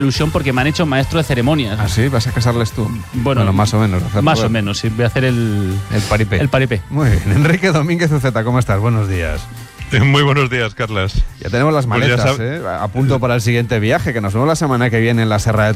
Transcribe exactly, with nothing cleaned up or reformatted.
ilusión porque me han hecho maestro de ceremonias. ¿Ah, sí? ¿Vas a casarles tú? Bueno, bueno más o menos. Más o menos, sí. Voy a hacer el... El paripé. El paripé. Muy bien. Enrique Domínguez Uceta, ¿cómo estás? Buenos días. Muy buenos días, Carlas. Ya tenemos las maletas, pues ¿eh? A punto para el siguiente viaje, que nos vemos la semana que viene en la Serra de